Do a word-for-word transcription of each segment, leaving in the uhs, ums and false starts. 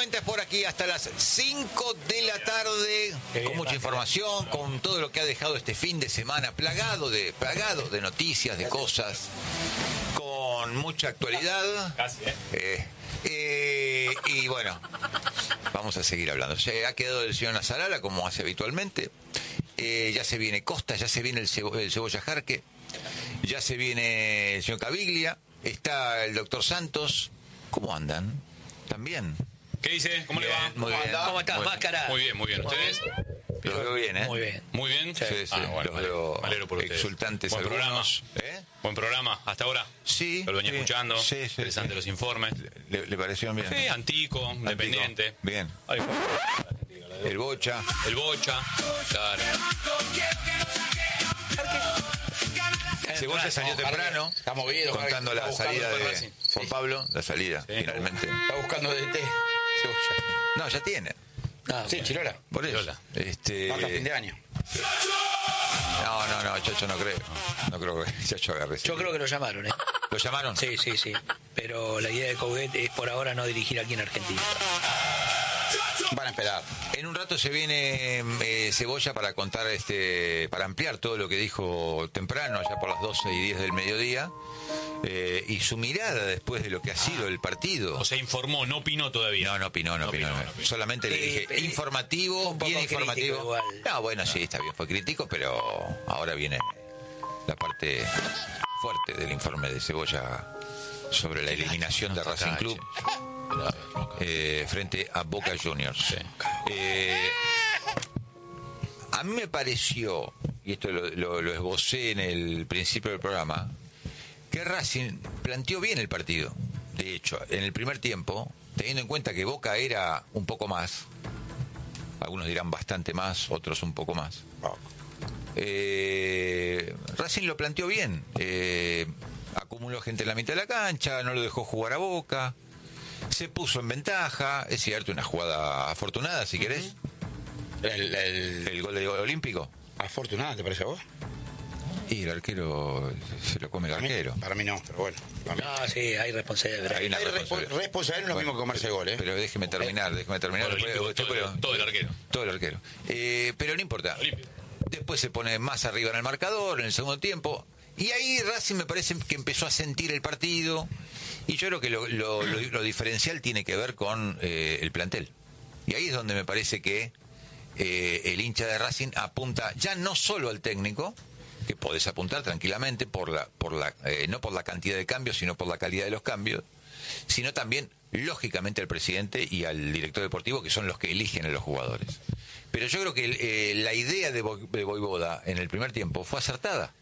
Tormentas por aquí hasta las cinco de la tarde, con mucha información, con todo lo que ha dejado este fin de semana, plagado de, plagado de noticias, de cosas, con mucha actualidad. Casi, ¿eh? Eh, eh, y bueno, vamos a seguir hablando. Se ha quedado el señor Nazarala, como hace habitualmente. Eh, ya se viene Costa, ya se viene el, Cebo, el Cebolla Jarque, ya se viene el señor Caviglia, está el doctor Santos. ¿Cómo andan? ¿También? ¿Qué dice? ¿Cómo bien, le va? Muy bien. ¿Cómo estás, muy, Máscara? Muy bien, muy bien. ¿Ustedes? Los veo bien, ¿eh? Muy bien. Muy bien. Sí, sí. Ah, bueno, Los veo me alegro por ustedes. exultantes Buen algunos. programa. ¿Eh? Buen programa. Hasta ahora. Sí. Lo venía sí, escuchando. Sí, sí, Interesante sí. los informes. ¿Le, le parecieron bien? Sí, antico, independiente. Bien. Ay, El Bocha. El Bocha. Claro. Cebolla salió temprano. Está movido. Contando la está salida buscando de Racing. Juan Pablo. La salida, Sí. finalmente. Está buscando D T. Cebolla. No, ya tiene. Ah, Sí, Chirola. Por eso. Lola. Este... Marca fin de año. No, no, no, Chacho no creo. No creo que Chacho agarre ese yo tiro. creo que lo llamaron, ¿eh? ¿Lo llamaron? Sí, sí, sí. Pero la idea de Coudet es por ahora no dirigir aquí en Argentina. Van a esperar. En un rato se viene eh, Cebolla para contar, este, para ampliar todo lo que dijo temprano, ya por las doce y diez del mediodía, eh, y su mirada después de lo que ha sido el partido. O sea, informó, no opinó todavía. No, no opinó, no, No opinó. opinó, no opinó. Solamente le Sí, dije pero- informativo, un poco bien crítico informativo. igual. No, bueno, sí, está bien, fue crítico, pero ahora viene la parte fuerte del informe de Cebolla sobre la eliminación de Racing Club eh, frente a Boca Juniors. Eh, a mí me pareció, y esto lo, lo, lo esbocé en el principio del programa, que Racing planteó bien el partido. De hecho, en el primer tiempo, teniendo en cuenta que Boca era un poco más, algunos dirán bastante más, otros un poco más, eh, Racing lo planteó bien. Eh, acumuló gente en la mitad de la cancha, no lo dejó jugar a Boca, se puso en ventaja, es cierto, una jugada afortunada, si querés, El, el... el gol de Olímpico. Afortunada, ¿te parece a vos? Y el arquero se lo come el Para mí, arquero. para mí no, pero bueno. Para mí. No, sí, hay responsabilidad. Hay una Hay respo- responsabilidad. responsabilidad no es lo Bueno, mismo que comerse pero- gol, ¿eh? Pero déjeme terminar, déjeme terminar. Bueno, Después- Olímpico, después- todo el- todo el arquero. Todo el arquero. Eh, pero no importa. Olímpico. Después se pone más arriba en el marcador, en el segundo tiempo. Y ahí Racing me parece que empezó a sentir el partido. Y yo creo que lo, lo- lo- lo diferencial tiene que ver con eh, el plantel. Y ahí es donde me parece que eh, el hincha de Racing apunta ya no solo al técnico, que podés apuntar tranquilamente por la, por la, eh, no por la cantidad de cambios, sino por la calidad de los cambios, sino también, lógicamente, al presidente y al director deportivo, que son los que eligen a los jugadores. Pero yo creo que eh, la idea de, Bo- de Boivoda en el primer tiempo fue acertada.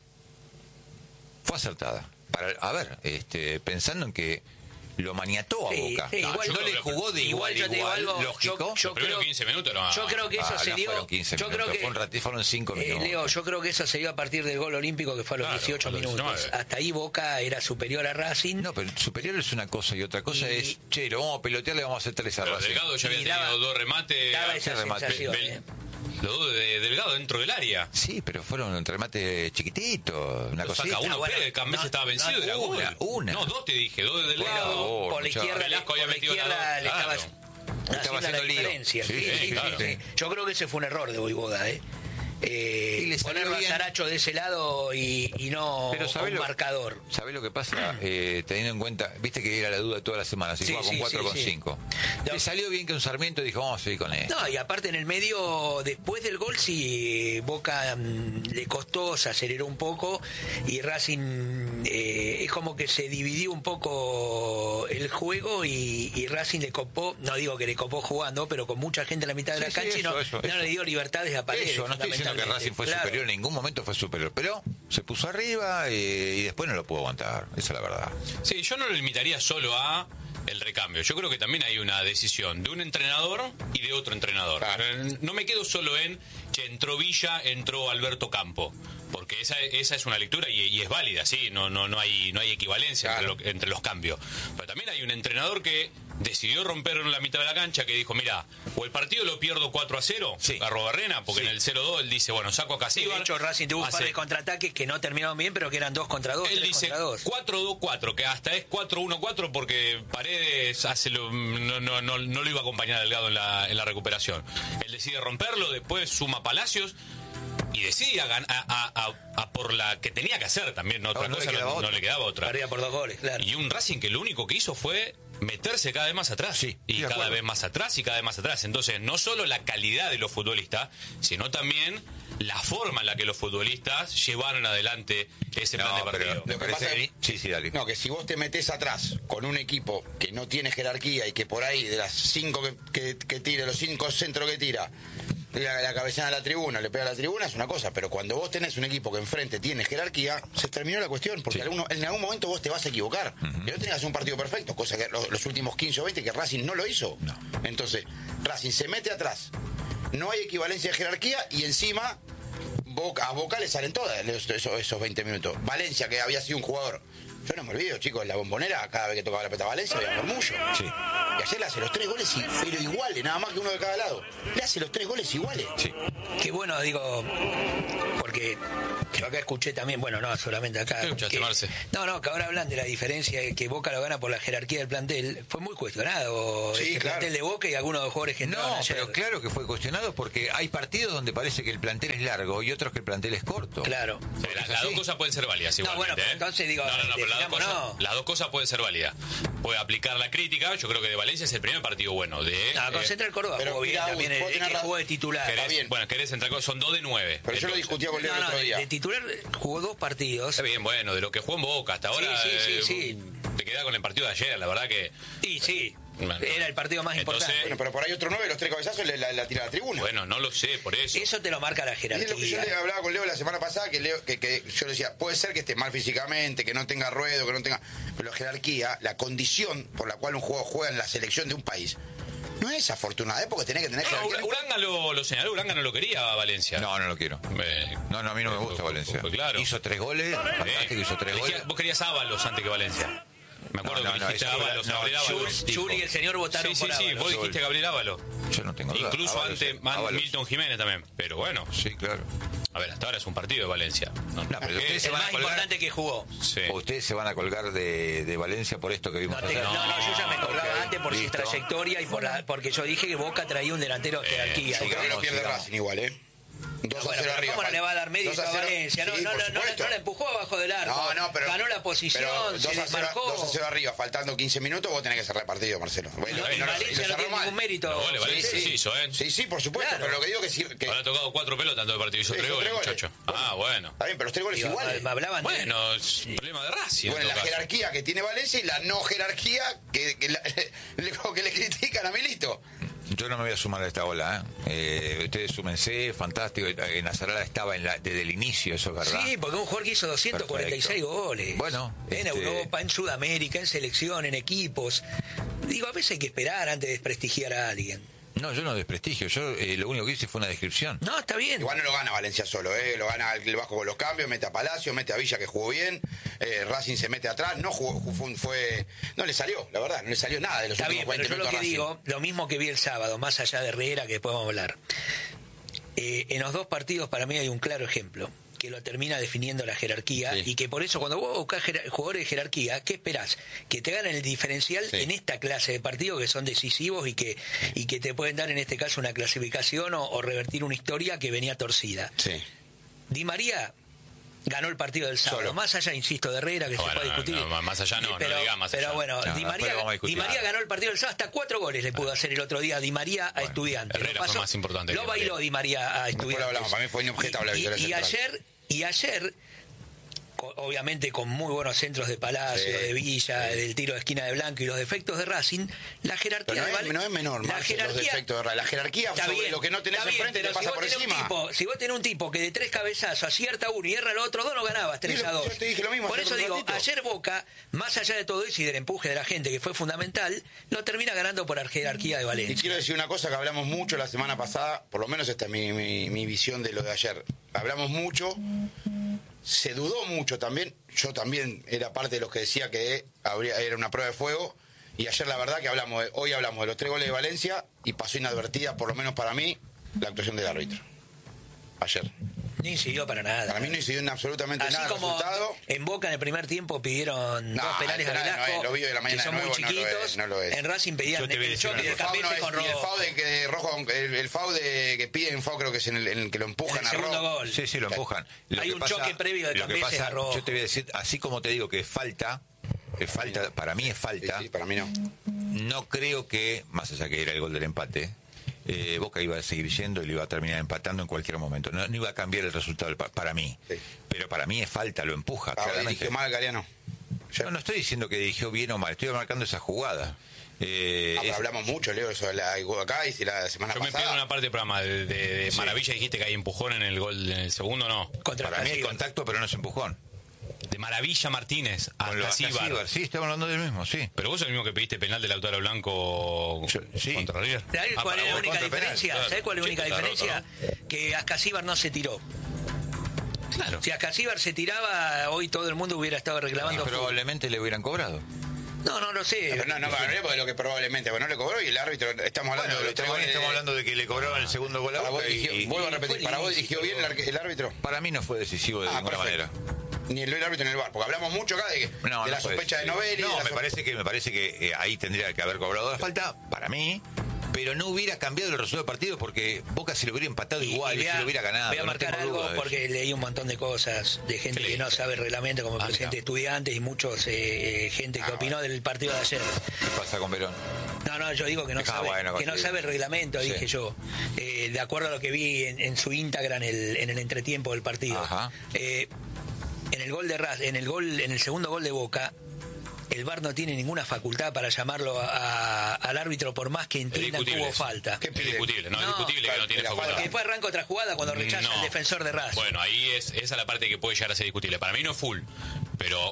Fue acertada. Para, a ver, este, pensando en que lo maniató a Sí, Boca. sí, no, igual- no le jugó de igual, igual yo te digo igual, algo, lógico. yo- yo Los primeros creo- quince minutos no. Yo creo que eso Ah, se no dio. fueron quince yo minutos, creo que fue un rati- fueron cinco eh, minutos. Leo, yo creo que eso se dio a partir del gol olímpico que fue a los Claro, dieciocho a los minutos. diecinueve. Hasta ahí Boca era superior a Racing. No, pero superior es una cosa y otra cosa Y- es, che, lo vamos a pelotear, le vamos a hacer tres a Pero Racing. Delgado ya había Y daba- tenido dos remates. daba esa remate. sensación. Bel- eh. Los dos de Delgado dentro del área. Sí, pero fueron un remate chiquitito, una Lo cosita. saca uno, Ah, bueno, Pérez, Cambés no, estaba vencido, no, era gol. una, una. No, dos te dije, dos de Pero Delgado. Oh, por la muchacho. izquierda, le, Velasco había por la metido la izquierda dos, le estaba claro. haciendo Estaba la haciendo lío. diferencia. Sí, Sí, sí, sí, claro. sí, sí. Yo creo que ese fue un error de Boivoda, ¿eh? Eh, Y le salió ponerlo a bien. Saracho de ese lado y, y no Pero a ¿sabés un lo, marcador. ¿sabés lo que pasa? Eh, teniendo en cuenta, viste que era la duda toda la semana, si Sí, jugaba con sí, cuatro o sí, con sí. cinco. No. Le salió bien que un Sarmiento dijo, vamos a seguir con él. No, y aparte en el medio, después del gol, sí, Boca mm, le costó, se aceleró un poco y Racing eh, es como que se dividió un poco el juego y, y Racing le copó, no digo que le copó jugando, pero con mucha gente en la mitad de Sí, la sí, cancha y eso, no, eso, no eso. le dio libertades a Paredes. Eso, no estoy diciendo que Racing fue Claro. superior, en ningún momento fue superior, pero se puso arriba eh, y después no lo pudo aguantar, esa es la verdad. Sí, yo no lo limitaría solo a el recambio. Yo creo que también hay una decisión de un entrenador y de otro entrenador. Claro. Eh, No me quedo solo en, che, entró Villa, entró Alberto Campo. Porque esa, esa es una lectura y, y es válida, sí, no, no, no hay, no hay equivalencia Claro. entre, lo- entre los cambios. Pero también hay un entrenador que decidió romper la mitad de la cancha, que dijo, mira, o el partido lo pierdo cuatro a cero, sí. a Robarrena, porque sí. en el cero dos él dice, bueno, saco a Casíbar. De hecho, Racing tuvo un par de contraataques que no terminaron bien, pero que eran dos contra dos, Él tres dice contra dos. cuatro dos cuatro, que hasta es cuatro uno cuatro porque Paredes hace lo, no, no, no, no lo iba a acompañar Delgado en la, en la recuperación. Él decide romperlo, después suma Palacios y decide a, a, a, a por la que tenía que hacer también, no, otra no, cosa, no, le no, otra. no le quedaba otra. Perdía por dos goles, claro. Y un Racing que lo único que hizo fue meterse cada vez más atrás. Sí, y cada acuerdo. vez más atrás y cada vez más atrás. Entonces, no solo la calidad de los futbolistas, sino también la forma en la que los futbolistas llevaron adelante ese plan de No, partido. pero me Lo que parece... pasa es- Sí, sí, dale. No, que si vos te metés atrás con un equipo que no tiene jerarquía y que por ahí de las cinco que, que, que tira, los cinco centros que tira, la, la cabeceada a la tribuna, le pega a la tribuna, es una cosa. Pero cuando vos tenés un equipo que enfrente tiene jerarquía, se terminó la cuestión. Porque Sí. alguno, en algún momento vos te vas a equivocar. Uh-huh. Y no tenés un partido perfecto, cosa que los, los últimos quince o veinte que Racing no lo hizo. No. Entonces, Racing se mete atrás. No hay equivalencia de jerarquía y encima Boca, a Boca le salen todas esos, esos veinte minutos. Valencia, que había sido un jugador, yo no me olvido, chicos, en la Bombonera, cada vez que tocaba la pelota Valencia había murmullo. Sí. Y ayer le hace los tres goles, y, pero iguales, nada más que uno de cada lado. Le hace los tres goles iguales. Sí. Qué bueno, digo, porque yo acá escuché también, bueno, no, solamente acá. ¿Qué escuchaste, que- Marce? No, no, que ahora hablan de la diferencia de que Boca lo gana por la jerarquía del plantel. Fue muy cuestionado Sí, este claro. plantel de Boca y algunos de los jugadores que entraban No, ayer. pero claro que fue cuestionado porque hay partidos donde parece que el plantel es largo y otros que el plantel es corto. Claro. Sí, la- Es las así. dos cosas pueden ser válidas No, igualmente. bueno, pero ¿eh? entonces digo, no, no, no, pero las dos, definamos, cosas, no. las dos cosas pueden ser válidas. Puede aplicar la crítica. Yo creo que de Valencia es el primer partido bueno. De, No, eh, con Central Córdoba pero jugó bien mirá, también, vos el, tenés que razón. jugó de titular. querés- está bien. Bueno, querés entrar con, son dos de nueve. Pero yo lo Entonces, discutía con Leo No, el no, otro de, día. de titular jugó dos partidos. Está bien, bueno, de lo que jugó en Boca hasta ahora. Sí, sí, eh, sí, sí. Te queda con el partido de ayer, la verdad que. Sí, sí. Bueno. Era el partido más Entonces- importante. Bueno, pero por ahí otro nueve, los tres cabezazos le, la, la tira a la tribuna. Bueno, no lo sé, por eso. Eso te lo marca la Y es lo que yo jerarquía. le hablaba con Leo la semana pasada, que Leo, que, que yo le decía, puede ser que esté mal físicamente, que no tenga ruedo, que no tenga. Pero la jerarquía, la condición por la cual un jugador juega en la selección de un país, no es afortunada, ¿eh? Porque tenés que tener No, jerarquía. Ura- Uranga lo, lo señaló, Uranga no lo quería a Valencia. No, no lo quiero. Eh, No, no, a mí no me gusta Pues, Valencia. pues, claro. Hizo tres goles, fantástico, hizo tres Elegía- goles. Vos querías Ábalos antes que Valencia. Me acuerdo No, que no, no, dijiste eso- Ábalos, no, Gabriel Schultz Ábalos. dijo. Juli y el señor votaron Sí, sí, por sí, Ábalos. vos dijiste Gabriel Ábalos. Yo no tengo duda. Incluso Ábalos, ante Man- Ábalos. Milton Jiménez también. Pero bueno, Sí, claro. a ver, hasta ahora es un partido de Valencia. No, No, pero ¿qué? ustedes se El van a más colgar. importante que jugó. Sí. ¿O ustedes se van a colgar de, de Valencia por esto que vimos No, te- ayer? no, no, yo ya me colgaba Ok, antes por su listo. trayectoria y por la, porque yo dije que Boca traía un delantero de jerarquía. Yo creo que sigamos, lo pierde sigamos. Racing igual, ¿eh? dos a Bueno, cero pero arriba. ¿cómo no le va a dar mérito dos a cero. Valencia? No, Sí, no, por no, no, supuesto. no la empujó abajo del arco. No, no, pero. Ganó la posición, pero se dos a cero, desmarcó. dos a cero arriba, faltando quince minutos, vos tenés que cerrar el partido, Marcelo. Bueno, No, y y no lo- y Valencia lo no cerró tiene mal. ningún mérito. Los goles, Valencia Sí, sí sí. hizo, ¿eh? Sí, sí, por supuesto, Claro. pero lo que digo que sí. Que, Ahora ha tocado cuatro pelotas en todo el partido. Hizo Sí, tres hizo goles, tres goles. muchacho. Bueno. Ah, bueno. Está bien, pero los tres goles Digo, iguales. me hablaban de- Bueno, es un problema de Racing. en Bueno, todo la caso. jerarquía que tiene Valencia y la no jerarquía que, que, la- le, que le critican a Milito. Yo no me voy a sumar a esta ola. ¿eh? Eh, ustedes súmense, fantástico. En Nazarala estaba en la, desde el inicio, eso es verdad. Sí, porque un jugador que hizo doscientos cuarenta y seis Perfecto. goles. Bueno, en este- Europa, en Sudamérica, en selección, en equipos. Digo, a veces hay que esperar antes de desprestigiar a alguien. No, yo no desprestigio. Yo eh, lo único que hice fue una descripción. No, está bien. Igual no lo gana Valencia solo, ¿eh? Lo gana el Vasco con los cambios, mete a Palacio, mete a Villa que jugó bien, eh, Racing se mete atrás, no jugó, fue, fue- no le salió, la verdad, no le salió nada de los Está últimos bien, pero veinte yo lo minutos que a Racing. digo, lo mismo que vi el sábado, más allá de Herrera, que después vamos a hablar. Eh, en los dos partidos para mí hay un claro ejemplo, que lo termina definiendo la jerarquía, Sí. y que por eso cuando vos buscás jer- jugadores de jerarquía, ¿qué esperás? Que te ganen el diferencial Sí. en esta clase de partidos que son decisivos y que, y que te pueden dar en este caso una clasificación o, o revertir una historia que venía torcida. Sí. Di María ganó el partido del sábado, Solo. más allá, insisto, de Herrera, que No, se bueno, puede discutir. no, más allá no, no pero, diga más pero allá. bueno, No, Di después María, vamos a discutir. Di María ganó el partido del sábado, hasta cuatro goles le pudo hacer el otro día Di María a Estudiantes. Herrera Lo fue más importante Lo que bailó María. Di María a Después Estudiantes. lo hablamos, para mí fue inobjetable la Y, victoria y, y central. ayer, y ayer co- obviamente con muy buenos centros de Palacio, Sí, de Villa, sí. del tiro de esquina de Blanco y los defectos de Racing, la jerarquía Pero no de es, Val- no es menor, la Marce, los defectos de Racing. La jerarquía Está sobre bien, lo que no tenés está bien, enfrente te pero pasa si vos por tenés un encima. tipo, si vos tenés un tipo que de tres cabezazos acierta uno y erra el otro dos, no ganabas tres Y lo- a dos. yo te dije lo mismo Por ayer eso un digo, ratito. ayer Boca, más allá de todo eso y del empuje de la gente que fue fundamental, lo termina ganando por la jerarquía de Y Valencia. quiero decir una cosa que hablamos mucho la semana pasada, por lo menos esta es mi, mi, mi visión de lo de ayer. Hablamos mucho, se dudó mucho también, yo también era parte de los que decía que habría, era una prueba de fuego, Y ayer la verdad que hablamos, de, hoy hablamos de los tres goles de Valencia y pasó inadvertida, por lo menos para mí, la actuación del árbitro. Ayer. Ni incidió para nada. Para mí no incidió en absolutamente Así nada el como resultado. en Boca en el primer tiempo pidieron No, dos penales a el penal no Velasco, es, lo vi de la mañana que son de nuevo, muy no lo chiquitos. es, no lo es. En Racing pedían Yo te voy a el decir choque una del cosa. El foul Cambieste no con es, y el rojo. foul de, que rojo, el, el foul de que piden foul creo que es en el, en el que lo empujan El a segundo rojo. gol. Sí, sí, lo empujan. Lo Hay que un pasa- choque previo de lo que Cambieste pasa, a rojo. yo te voy a decir, así como te digo que es falta, es falta, para mí es Sí, falta, sí, para mí no. no creo que, más allá que era el gol del empate, eh, Boca iba a seguir yendo y lo iba a terminar empatando en cualquier momento. No, no iba a cambiar el resultado del pa- para mí. Sí. Pero para mí es falta, lo empuja, Ahora claramente. dirigió mal Gariano. Ya- No, no estoy diciendo que dirigió bien o mal, estoy marcando esa jugada. Eh, Ah, pero es- hablamos mucho, Leo, eso de la acá y si la semana Yo me pasada. pierdo una parte del programa de, de- de Sí. Maravilla, dijiste que hay empujón en el gol en el segundo, no. Contra para mí es Casíbar. contacto, pero no es empujón. De Maravilla Martínez a Con lo de Casíbar. Casíbar, sí, estamos hablando del mismo, sí. Pero vos sos el mismo que pediste penal de Lautaro Blanco Yo- sí. contra River. ¿Sabés Ah, cuál para es la vos, única contra penal, diferencia? claro. ¿Sabés cuál es la Sí, única está roto, diferencia? Que Ascasíbar no se tiró. ¿no? Claro. Si Ascasíbar se tiraba, hoy todo el mundo hubiera estado Y reclamando. fútbol. probablemente le hubieran cobrado. No, no lo sé. Pero no, no, no hablemos de lo que probablemente, porque no le cobró y el árbitro, estamos hablando Bueno, de los tres goles. estamos hablando de que le cobraron el segundo gol a Para vos Boca dirigió, y, vuelvo a y- repetir, ¿para vos dirigió bien el, arque- el árbitro? para mí no fue decisivo de Ah, ninguna perfecto. manera. Ni el, el árbitro en el bar, porque hablamos mucho acá de, No, de no la fue sospecha de decisivo. Novelli. de No, la me so- parece que me parece que eh, ahí tendría que haber cobrado la falta, para mí, pero no hubiera cambiado el resultado del partido porque Boca se lo hubiera empatado Y- igual y y, voy a- se lo hubiera ganado. Voy a no marcar tengo algo duda de eso. porque leí un montón de cosas de gente ¿Qué que no leíste? sabe el reglamento, como el Ah, presidente de mira. estudiantes y muchos eh, eh, gente que Ah, opinó del partido de ayer. ¿Qué pasa con Verón? No, no, yo digo que no Ah, sabe, bueno, que no sí. sabe el reglamento, Sí. dije yo. Eh, de acuerdo a lo que vi en, en su Instagram en el, en el entretiempo del partido. Ajá. Eh, en el gol de Raz, en el gol, en el segundo gol de Boca, el V A R no tiene ninguna facultad para llamarlo a- a- al árbitro por más que Es entienda que discutible. hubo falta. ¿Qué Es pide? discutible, no, es No, discutible que no tiene la falta. Porque facultad. después arranca otra jugada cuando rechaza No. el defensor de Raz. Bueno, ahí es esa es la parte que puede llegar a ser discutible. Para mí no es full, pero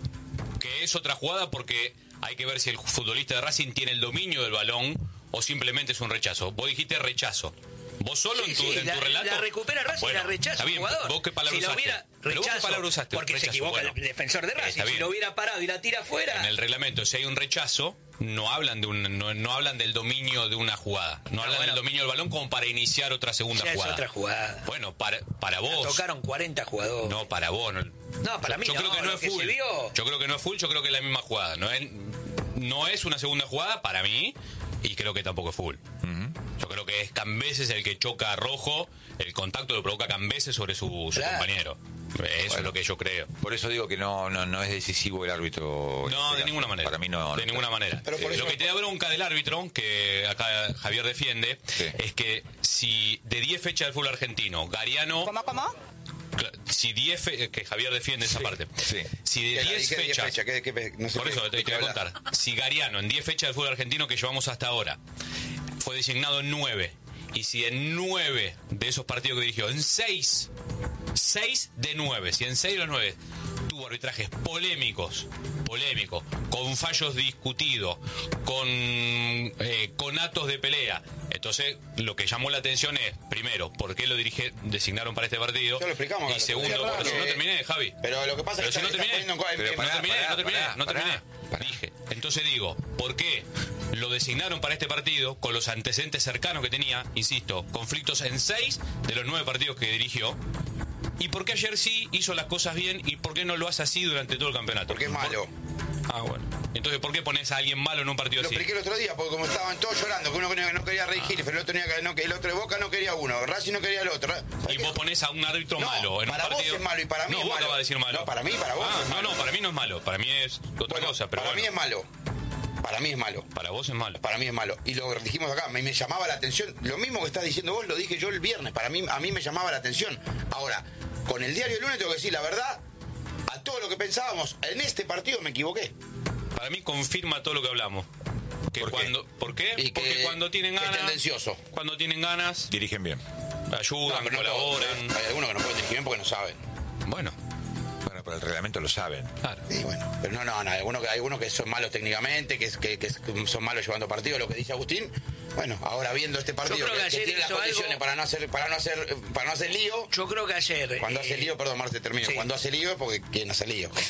que es otra jugada porque hay que ver si el futbolista de Racing tiene el dominio del balón o simplemente es un rechazo. Vos dijiste rechazo. Vos solo Sí, en tu, sí, en la, tu relato. la recupera Racing Bueno, y la rechaza está el bien, jugador. ¿Vos qué palabra si lo usaste? hubiera Pero vos qué rechazo, palabra usaste? porque se Rechazo, equivoca bueno. el defensor de Racing. Está Si bien. lo hubiera parado y la tira afuera. En el reglamento, si hay un rechazo, no hablan de un, no, no hablan del dominio de una jugada. No hablan bueno. del dominio del balón como para iniciar otra segunda ya es jugada. otra jugada. Bueno, para, para vos. Tocaron cuarenta jugadores. No, para vos. No, No, para yo, mí yo no, creo que no lo es que full. se vio- Yo creo que no es full, yo creo que es la misma jugada. No es, no es una segunda jugada para mí y creo que tampoco es full. Yo creo que es Cambeses el que choca a Rojo, el contacto lo provoca Cambeses sobre su, su Claro. compañero. Eso es lo que yo creo. Por eso digo que no no no es decisivo el árbitro. No, de ninguna manera. Para mí no. De no. ninguna manera. Pero por Eh, eso- Lo que te da bronca del árbitro, que acá Javier defiende, Sí. es que si de diez fechas del fútbol argentino, Gariano... ¿Cómo, cómo? Cla- Si diez fe- que Javier defiende esa Sí, parte. sí. Si de ¿Qué, la diez dije de diez fechas... fechas? ¿Qué- qué- no sé Por qué- eso te, de te qué voy a hablas. contar. Si Gariano en diez fechas del fútbol argentino que llevamos hasta ahora fue designado en nueve, y si en nueve de esos partidos que dirigió, en seis, seis de nueve, si en seis de los nueve tuvo arbitrajes polémicos, polémicos, con fallos discutidos, con eh, conatos de pelea. Entonces, lo que llamó la atención es, primero, ¿por qué lo dirige, designaron para este partido? Ya lo explicamos, Y Carlos. segundo, Sí, pero si que- no terminé, Javi. Pero lo que pasa Pero es si que no está terminé, poniendo en co- en- pero en- no pará, terminé, pará, no terminé, pará, no pará, terminé. pará. Dije. Entonces digo, ¿por qué lo designaron para este partido con los antecedentes cercanos que tenía? Insisto, conflictos en seis de los nueve partidos que dirigió. ¿Y por qué ayer sí hizo las cosas bien y por qué no lo hace así durante todo el campeonato? Porque es malo. Ah, bueno. Entonces, ¿por qué pones a alguien malo en un partido Lo así? expliqué el otro día, porque como estaban todos llorando, que uno no quería a Rey Gil, pero el otro, tenía que- no, que el otro de Boca no quería uno, Racing no quería el otro. Y vos pones a un árbitro No, malo en un para vos partido. es malo y para mí no, es vos malo. acabas de decir malo. No, para mí, para vos Ah, es no, malo. no, para mí no es malo. Para mí es otra Bueno, cosa. Pero para bueno, mí es malo. Para mí es malo. para vos es malo. Para mí es malo. Y lo dijimos acá, me, me llamaba la atención. Lo mismo que estás diciendo vos, lo dije yo el viernes. Para mí, a mí me llamaba la atención. Ahora, con el diario el lunes tengo que decir la verdad. A todo lo que pensábamos, en este partido me equivoqué. Para mí confirma todo lo que hablamos. Que ¿Por qué? cuando, ¿Por qué? Y que- Porque cuando tienen que es ganas. tendencioso. Cuando tienen ganas, Dirigen bien. ayudan, pero no todos, colaboran. ¿eh? Hay algunos que no pueden dirigir bien porque no saben. Bueno, Bueno, pero el reglamento lo saben. claro. Y bueno, pero no, no, no, hay algunos que, hay algunos que son malos técnicamente, que, es- que, que son malos llevando partido, lo que dice Agustín. Bueno, ahora viendo este partido, creo que que, que ayer tiene las hizo condiciones algo- para no hacer, para no hacer, para no hacer lío. Yo creo que ayer. Cuando eh, hace lío, perdón, Marte, termino. sí. Cuando hace lío es porque quieren hacer lío.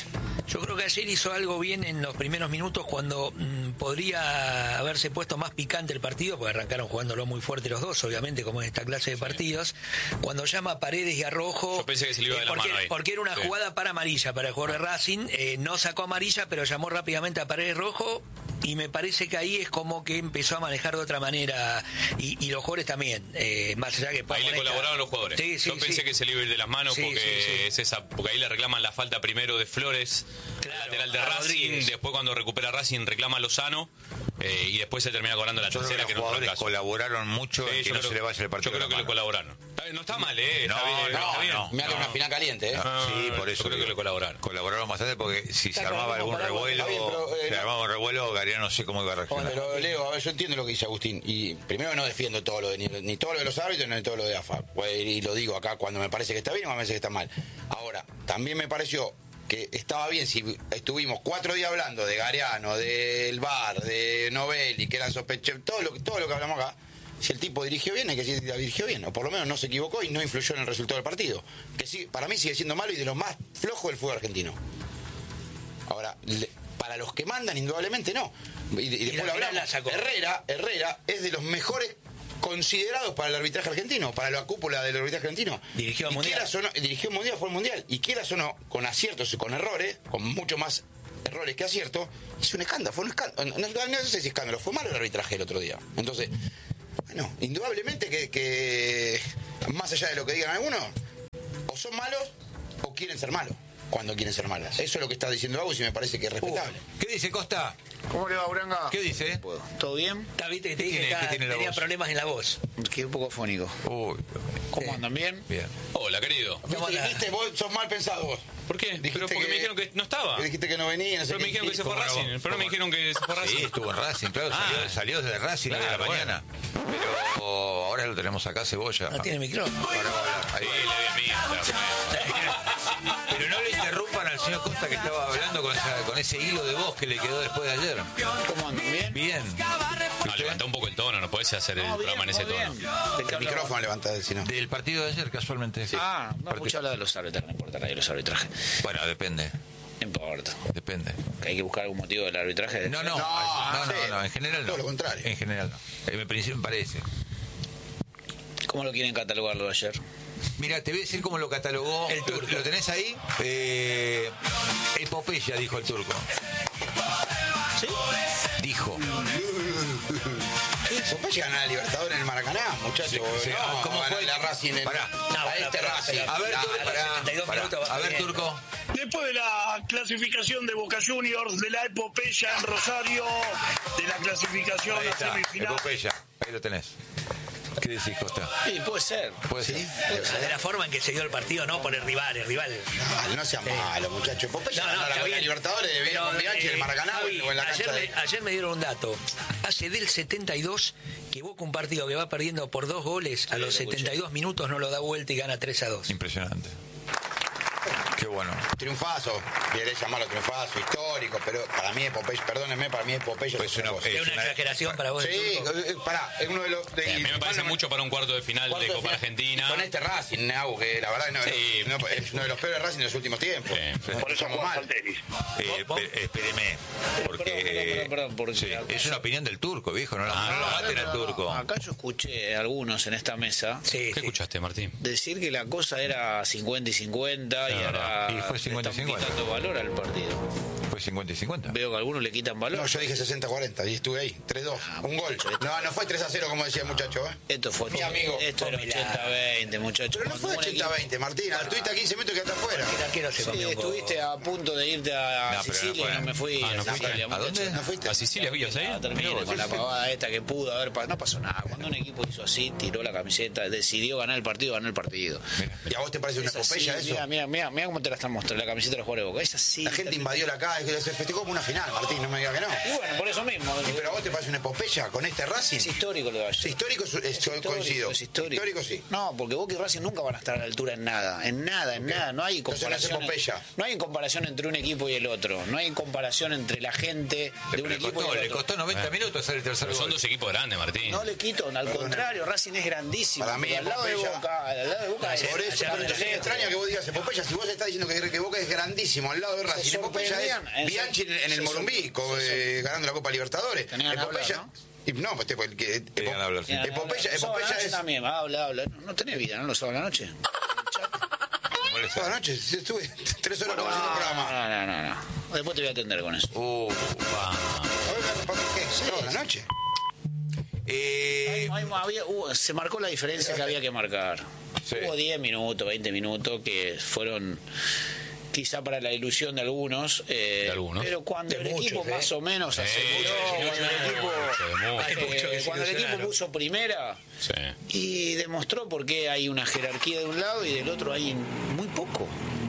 Yo creo que ayer hizo algo bien en los primeros minutos cuando mmm, podría haberse puesto más picante el partido, porque arrancaron jugándolo muy fuerte los dos, obviamente, como en esta clase de partidos. Cuando llama a Paredes y a Rojo, yo pensé que se le iba de eh, la porque, mano ahí. porque era una Sí. jugada para amarilla para el jugador de Racing, eh, no sacó amarilla, pero llamó rápidamente a Paredes Rojo, y me parece que ahí es como que empezó a manejar de otra manera, y, y los jugadores también, eh, más allá que... Ahí le colaboraron los jugadores. Sí, sí, yo pensé sí. que se le iba a ir de las manos Sí, porque sí, sí. es esa, porque ahí le reclaman la falta primero de Flores, Claro, lateral de a Racing, Rodríguez. después cuando recupera Racing reclama a Lozano, eh, y después se termina cobrando la Yo creo tercera, que que los no fue el jugadores caso. colaboraron mucho Sí, en que yo no creo- se le vaya el partido. Yo creo de que la le mano. colaboraron. Está bien, No está mal, ¿eh? Está No, bien, no, está bien. no. Mirá que una final caliente, ¿eh? Ah, Sí, por eso. yo creo que digo. le colaboraron. Colaboraron bastante porque si se Está armaba claro, algún comparado con- revuelo, Está bien, pero, eh, se no- armaba un revuelo, Gariano no sé cómo iba a reaccionar. Pero Leo, a ver, yo entiendo lo que dice Agustín. Y primero no defiendo todo lo de, ni, ni todo lo de los árbitros ni todo lo de A F A. Pues, y lo digo acá cuando me parece que está bien o me parece que está mal. Ahora, también me pareció que estaba bien si estuvimos cuatro días hablando de Gariano, del V A R, de Novelli, que eran sospechosos, todo lo, todo lo que hablamos acá. Si el tipo dirigió bien, hay que decir que dirigió bien, o por lo menos no se equivocó y no influyó en el resultado del partido. Que sí, para mí sigue siendo malo y de los más flojos del fútbol argentino. Ahora, le- para los que mandan, indudablemente no. Y, y después la lo final hablamos. la sacó. Herrera, Herrera es de los mejores considerados para el arbitraje argentino, para la cúpula del arbitraje argentino. Dirigió al Y Mundial. quieras o no, dirigió el mundial, fue el mundial. Y quieras o no, con aciertos y con errores, con mucho más errores que aciertos, es un escándalo, fue un escándalo. No, no, no sé si escándalo, fue malo el arbitraje el otro día. Entonces, bueno, indudablemente que, que más allá de lo que digan algunos, o son malos o quieren ser malos cuando quieren ser malos. Eso es lo que está diciendo Agus y me parece que es respetable. ¿Qué dice Costa? ¿Cómo le va, Uranga? ¿Qué dice? ¿Todo bien? Está, viste que te ¿Qué dije tiene- que qué tiene la tenía voz? problemas en la voz. Quedé un poco fónico. Uy, ¿Cómo andan? ¿Bien? bien. Hola, querido. ¿Cómo ¿Viste, anda? viste? Vos sos mal pensado vos. ¿Por qué? Dijiste Pero porque que- me dijeron que no estaba. Que dijiste que no venía, no sé Pero me qué dijeron que se fue a ¿Cómo no? Racing. Pero me dijeron que se fue a Sí, Racing. estuvo en Racing, claro, Ah. salió, salió de Racing hoy de la Claro, mañana. Pero ahora lo tenemos acá, Cebolla. No tiene micrófono. Ahora va a hablar. Ahí Sí, va. le vi a mí. Pero no le interrumpan al señor Costa que estaba hablando con, esa- con ese hilo de voz que le quedó después de ayer. ¿Cómo andan? ¿Bien? Bien. No, levantá un poco el tono, no podés hacer el No, bien, programa en ese muy tono. bien. El micrófono levantado, si no. Del partido de ayer, casualmente. Ah, no, Partido- mucho habla de los árbitros, no importa nada de los arbitrajes. Bueno, depende, No importa. depende. Que hay que buscar algún motivo del arbitraje. No, no, no, No, no, sí. no, en general no. Todo lo contrario. En general no. En principio me parece. ¿Cómo lo quieren catalogarlo de ayer? Mira, te voy a decir cómo lo catalogó. El turco. ¿Lo, lo tenés ahí? Eh, epopeya, dijo el turco. ¿Sí? Dijo. Después llegan a la Libertadores en el Maracaná, muchachos. Sí, sí. No, ¿Cómo ganarle fue? a Racing en, Pará. No, a pará, este pará, Racing. pará. A ver, No, Turco, a los pará, setenta y dos pará. minutos va A ver, perdiendo. Turco. Después de la clasificación de Boca Juniors, de la epopeya en Rosario, de la clasificación Ahí a está, semifinal. epopeya. Ahí lo tenés. ¿Qué decís, Costa? Sí, puede ser. ¿Puede ser? De la forma en que se dio el partido, no por el rival, el rival. Ah, no sean malos, muchachos. Epopeya No, no, ganó la está Copa bien. Libertadores de Pero, con Bianchi en el eh, Maracaná Javi, o en la ayer, cancha de... me, ayer me dieron un dato. Hace del setenta y dos que Boca un partido que va perdiendo por dos goles, a los lo escuché. setenta y dos minutos no lo da vuelta y gana tres a dos. Impresionante. Qué bueno. Triunfazo, querés llamarlo triunfazo, histórico, pero para mí Epopeya, perdónenme, para mí Epopeya Pues es otra una- cosa. eh, Es una una- exageración para vos. Sí, el turco. eh, pará, es uno de los... de- Sí, a mí me parece bueno, mucho para un cuarto de final cuarto de de Copa final. Argentina. Y con este Racing, Nau, que la verdad no, Sí. no- es uno de los peores Racing de los últimos tiempos. Sí. Por eso estamos mal. Eh, espe- espéreme. Porque, Perdón, perdón, perdón, perdón, porque sí, acá- es una opinión del turco, viejo. No, lo- Ah, no lo no, maten No, al no, turco. no. Acá yo escuché a algunos en esta mesa Sí, ¿Qué sí. escuchaste, Martín? decir que la cosa era cincuenta y cincuenta y No, no, ahora y fue cincuenta y le están cincuenta. quitando valor al partido. Fue cincuenta y cincuenta. Veo que algunos le quitan valor. No, yo dije sesenta cuarenta y estuve ahí, tres dos, Ah, un gol. muchacho, esto- No, no fue tres a cero como decía el muchacho, ¿eh? Esto fue Mi amigo. Esto era Tómela. ochenta veinte, muchachos. Pero no fue Cuando un ochenta veinte, Martín, estuviste a quince metros y quedaste afuera. El arquero se Sí, comió un gol. estuviste a punto de irte a No, pero Sicilia no y fue. no me fui Ah, no a fuiste. Sicilia. ¿A muchacho. dónde? ¿No fuiste? ¿A Sicilia ibas ahí? Ah, terminé Mirá vos, con la sí, sí. pavada esta que pudo haber pasado. No pasó nada. Cuando un equipo hizo así, tiró la camiseta, decidió ganar el partido, ganó el partido. ¿Y a vos te parece una Es así, epopeya eso? mira, mira, mira, mira cómo te la están mostrando, la camiseta de los jugadores de Boca. Es así. La gente invadió la calle, se festejó como una final, Martín, no me digas que no. Y bueno, por eso mismo. Y pero a vos te parece una epopeya con este Racing. Es histórico lo de Es ayer. histórico, es, es- Es histórico, coincido. es histórico. sí. No, porque Boca y Racing nunca van a estar a la altura en nada, en nada, en nada. No hay Entonces no es comparación. epopeya. No hay comparación entre un equipo y el otro. No hay comparación entre la gente de Pero un le equipo costó, y el le otro. costó noventa minutos minutos sale el tercer Pero gol. son dos equipos grandes, Martín. No le quito, al contrario, Racing es grandísimo. Para mí, pero al lado de Epopeya- Boca, al lado de Boca es, Por eso, Allá pero de entonces la es extraño que vos digas Epopeya, si vos estás diciendo que, que Boca es grandísimo al lado de Racing. Epopeya sorprendían, es en- Bianchi en, en el se Morumbí, co- eh, ganando la Copa Libertadores. Tenían que hablar, Epopeya... ¿no? y no, pues, tipo, el que... Querían hablar, sí. Epopeya, Los sábados a la Epopeya noche es... también, habla, habla. No, no tenés vida, ¿no? Los sábados a la noche. ¿Te molesta? Toda la noche, sí, estuve tres horas haciendo un programa. No, no, no, no. Después te voy a atender con eso. Uh, pa. A ver, ¿para qué? ¿Toda la noche? Eh, Hay- hay- había- hubo- se marcó la diferencia que había que marcar. Sí. Hubo diez minutos, veinte minutos que fueron quizá para la ilusión de algunos, eh, De algunos. pero cuando De el muchos, equipo ¿eh? más o menos Sí, aseguró, sí, cuando el equipo, de muchos. Hay eh, muchos que se cuando el equipo ilusionaron. puso primera Sí. y demostró por qué hay una jerarquía de un lado y del otro hay muy poco,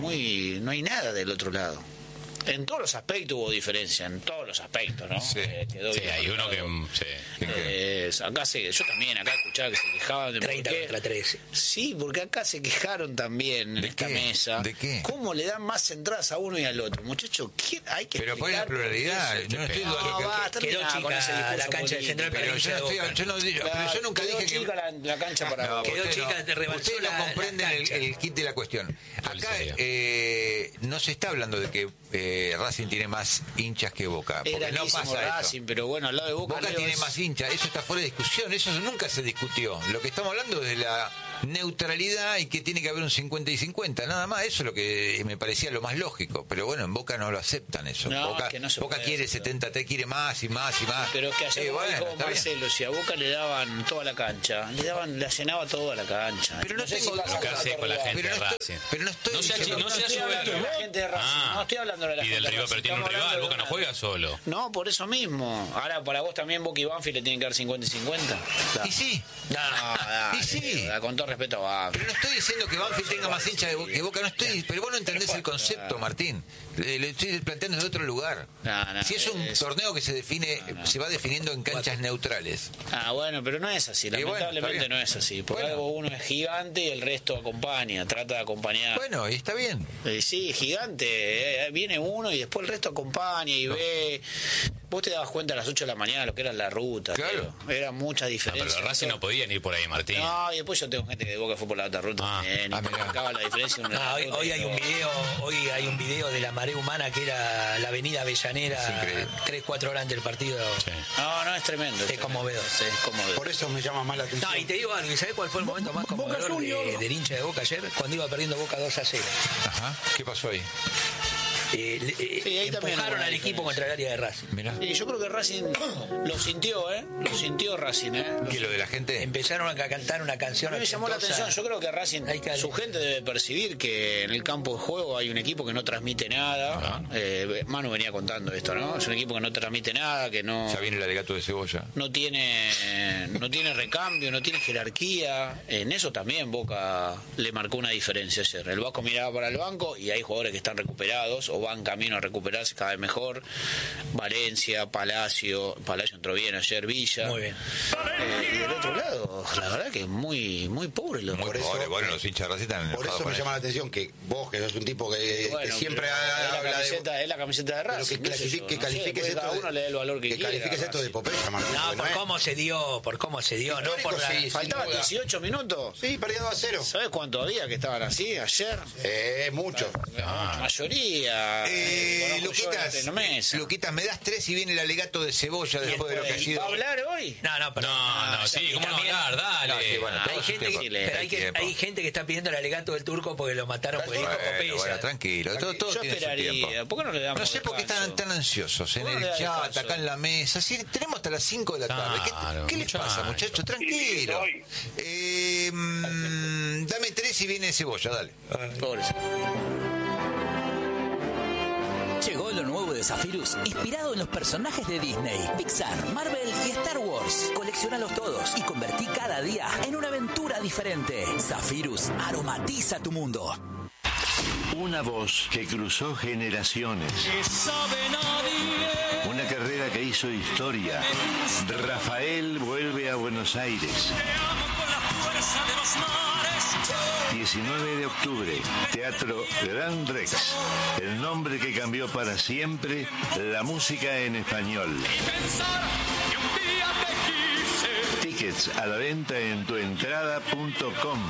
muy no hay nada del otro lado. En todos los aspectos hubo diferencia, en todos los aspectos, ¿no? Sí. Eh, quedó Sí, bien hay uno marcado. que. mm, Sí. Eh, acá se, yo también acá escuchaba que se quejaban de treinta por qué- contra trece. Sí, porque acá se quejaron también en ¿De esta qué? mesa. ¿De qué? ¿Cómo le dan más entradas a uno y al otro? Muchachos, ¿quién hay que pero por la explicar por pluralidad. qué eso? Yo no estoy No, dudando que- va, Quedó terminá chica con ese discurso la cancha de político. Central para Pero el yo no hincha de estoy, Boca. yo no digo, pero yo nunca Quedó dije que chica la, la cancha para no, Boca. Quedó usted chica, te rebalsó ustedes la- no la comprenden el, cancha. el kit de la cuestión. Yo le Acá sabía. eh, no se está hablando de que eh, Racing tiene más hinchas que Boca, Es porque no grandísimo pasa Racing, eso. pero bueno, al lado de Boca, Boca Leo, tiene es- más hinchas, eso está fuera de discusión, eso nunca se discutió. Lo que estamos hablando es de la neutralidad y que tiene que haber un cincuenta y cincuenta, nada más, eso es lo que me parecía lo más lógico, pero bueno, en Boca no lo aceptan eso. No, Boca, es que no se Boca puede quiere aceptar. setenta, te quiere más y más y más. Pero es que ayer Eh, como bueno, dijo está bien. Marcelo, si a Boca le daban toda la cancha, le daban, la llenaba toda la cancha. Pero no sé tengo- si pasa Lo que con hace otro con la rival. gente Pero de no estoy- Racing. pero no estoy No sea, diciendo- no sea estoy hablando de soberbio. la gente de Racing, Ah, no estoy hablando de la y gente del de rival, Racing, pero tiene un estamos rival, hablando Boca de no juega solo. No, por eso mismo. Ahora, para vos también, Boca y Banfield le tienen que dar cincuenta y cincuenta. Y sí, No, dale, Y sí. con todo respeto a Banfield. pero no estoy diciendo que Banfield tenga más hinchas de Bo- que Boca, no estoy, pero vos no entendés el concepto, Martín. Le, le estoy planteando desde otro lugar. No, no, si es un es- torneo que se define, se va definiendo en canchas neutrales. Ah, bueno, pero no es así. Y bueno, Lamentablemente está bien. no es así. Por Bueno. algo uno es gigante y el resto acompaña, trata de acompañar. Bueno, y está bien. Eh, sí, gigante. eh, viene uno y después el resto acompaña y ve. Vos te dabas cuenta a las ocho de la mañana lo que era la ruta. Claro. tío. Era mucha No, diferencia. pero Racing no podían ir por ahí, Martín. No, y después yo tengo gente que de Boca fue por la otra ruta Ah. también, y Ah, mirá. marcaba la diferencia. en una No, hoy, ruta hoy y hay un todo. video, hoy hay un video de la marea humana que era la avenida Es Avellanera, increíble. tres, cuatro horas antes del partido. Sí. No, no, es tremendo. Es conmovedor. Sí, es conmovedor. Por eso me llama más la atención. No, y te digo algo, ¿y sabés cuál fue el momento más conmovedor de- del hincha de Boca ayer? Cuando iba perdiendo Boca dos a cero. Ajá. ¿Qué pasó ahí? Eh, le- eh, Sí, ahí también empujaron hubo al una equipo diferencia. contra el área de Racing. Mirá. Y yo creo que Racing lo sintió, ¿eh? Lo sintió Racing, ¿eh? Lo ¿Qué lo de la gente? Empezaron a cantar una A canción. mí me llamó la ochentosa. atención, yo creo que Racing, Hay que- su gente debe percibir que en el campo de juego hay un equipo que no transmite nada. Eh, Manu venía contando esto, ¿no? Es un equipo que no transmite nada, que no, Ya viene el alegato de Cebolla. no tiene no tiene recambio, no tiene jerarquía. En eso también Boca le marcó una diferencia ayer. El Vasco miraba para el banco y hay jugadores que están recuperados o van camino a recuperarse cada vez mejor. Valencia, Palacio, Palacio entró bien ayer, Villa. Muy bien. Eh, y del otro lado, la verdad que muy muy pobre los Muy Por eso- pobre, bueno, los hinchas de Racing están Por enojados eso con me llama la atención que vos, que sos un tipo que, Bueno, que siempre pero ha- es la habla de... camiseta, es la camiseta de Pero Racing. que, qué sé clasifique, yo, que no sé, califiques después esto cada de- uno le dé el valor que, que quiera. califiques esto de Racing. Popeya, Martín. No, porque por es- cómo se dio, por cómo se dio, no Histórico, por la... sí, sin Faltaban duda. dieciocho minutos. Sí, perdió dos a cero. ¿Sabes cuánto había que estaban así ayer? Eh, mucho. La mayoría. Eh, conozco yo Luquitas, en la mesa. Luquitas, me das tres y viene el alegato de Cebolla después de lo que ha ¿Y sido. va a hablar hoy? No, no, pero... No, no, sí, y ¿cómo no también- hablar? Dale. No, sí, bueno, Hay todo su gente, tiempo. que, pero hay, que, tiempo. hay gente que está pidiendo el alegato del turco porque lo mataron porque dijo Bueno, Popeye. bueno, tranquilo, todo, todo Yo tiene su esperaría. tiempo. ¿Por qué no le damos No sé por qué descanso? están tan ansiosos en ¿Por qué el no le da chat, descanso? acá en la mesa. Sí, tenemos hasta las cinco de la tarde. ¿Qué, Claro, qué les pasa, muchacho. muchachos? Tranquilo. Eh, mm, dame tres y viene Cebolla, dale. Pobre. Llegó lo nuevo de Zephyrus, inspirado en los personajes de Disney, Pixar, Marvel y Star Wars. Colecciónalos todos y convertí cada día en una aventura diferente. Zephyrus aromatiza tu mundo. Una voz que cruzó generaciones. Una carrera que hizo historia. Rafael vuelve a Buenos Aires. diecinueve de octubre, Teatro Gran Rex. El nombre que cambió para siempre la música en español. tickets a la venta en tuentrada punto com.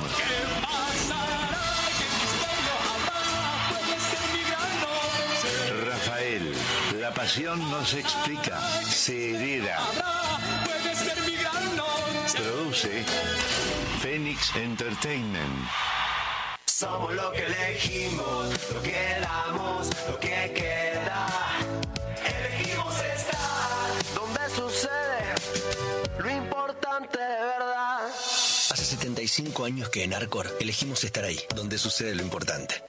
Rafael, la pasión no se explica, se hereda. Produce Phoenix Entertainment. Somos lo que elegimos, lo que damos, lo que queda. Elegimos estar donde sucede lo importante de verdad. Hace setenta y cinco años que en Arcor elegimos estar ahí, donde sucede lo importante.